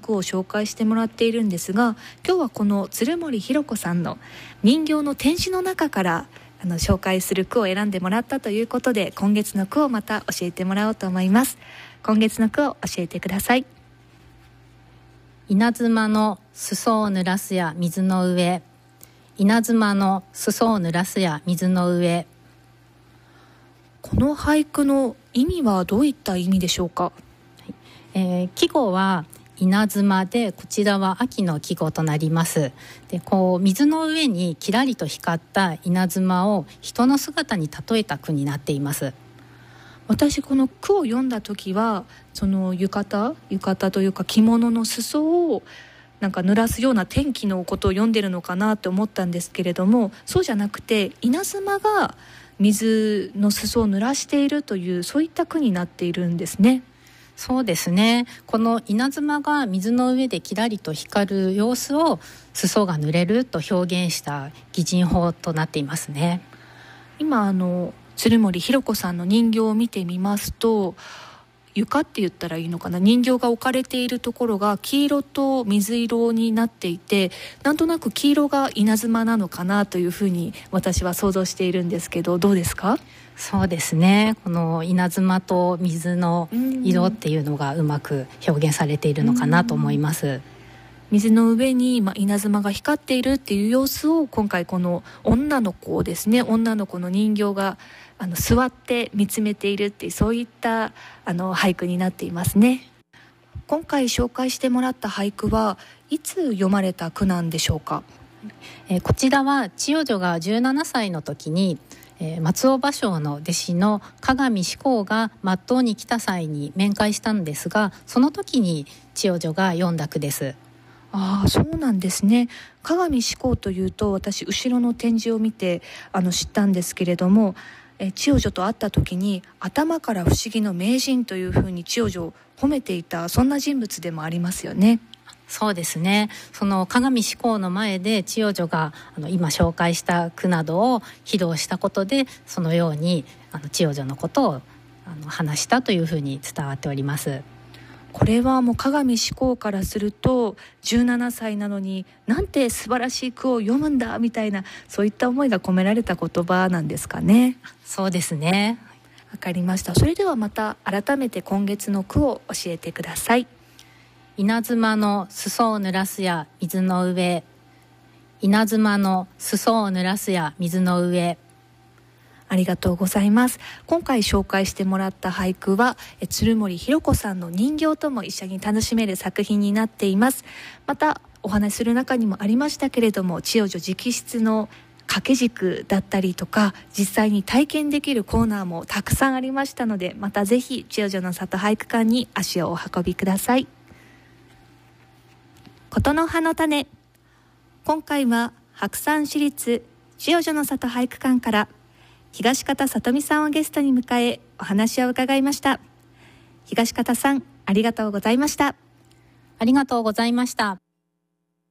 句を紹介してもらっているんですが、今日はこの鶴森ひろ子さんの人形の展示の中から紹介する句を選んでもらったということで、今月の句をまた教えてもらおうと思います。今月の句を教えてください。 稲妻の裾を濡らすや水の上。稲妻の裾を濡らすや水の上。 この俳句の意味はどういった意味でしょうか？ 季語は稲妻で、こちらは秋の季語となります。で、水の上にきらりと光った稲妻を人の姿に例えた句になっています。 私この句を読んだ時は、その浴衣というか着物の裾をなんか濡らすような天気のことを読んでるのかなと思ったんですけれども、そうじゃなくて稲妻が水の裾を濡らしているという、そういった句になっているんですね。 そうですね。この稲妻が水の上できらりと光る様子を裾が濡れると表現した擬人法となっていますね。 今鶴森ひろ子さんの人形を見てみますと、床って言ったらいいのかな、人形が置かれているところが黄色と水色になっていて、なんとなく黄色が稲妻なのかなというふうに私は想像しているんですけど、どうですか？ そうですね。この稲妻と水の色っていうのがうまく表現されているのかなと思います。 水の上に稲妻が光っているっていう様子を、今回この女の子ですね、女の子の人形が座って見つめているっていう、そういった俳句になっていますね。今回紹介してもらった俳句はいつ読まれた句なんでしょうか？ こちらは千代女が17歳の時に松尾芭蕉の弟子の鏡始皇が松任に来た際に面会したんですが、その時に千代女が読んだ句です。 そうなんですね。鏡始皇というと、私後ろの展示を見て知ったんですけれども、千代女と会った時に頭から不思議の名人というふうに千代女を褒めていた、そんな人物でもありますよね。 そうですね。その鏡始皇の前で千代女が今紹介した句などを披露したことで、そのように千代女のことを話したというふうに伝わっております。 これはもう鏡始皇からすると、17歳なのになんて素晴らしい句を読むんだみたいな、そういった思いが込められた言葉なんですかね。 そうですね。 わかりました。それではまた改めて今月の句を教えてください。 稲妻の裾を濡らすや水の上。稲妻の裾を濡らすや水の上。 ありがとうございます。今回紹介してもらった俳句は鶴森ひろ子さんの人形とも一緒に楽しめる作品になっています。またお話しする中にもありましたけれども、千代女直筆の掛け軸だったりとか、実際に体験できるコーナーもたくさんありましたので、またぜひ千代女の里俳句館に足をお運びください。琴の葉の種、今回は白山市立千代女の里俳句館から東方さとみさんをゲストに迎えお話を伺いました。東方さん、ありがとうございました。 ありがとうございました。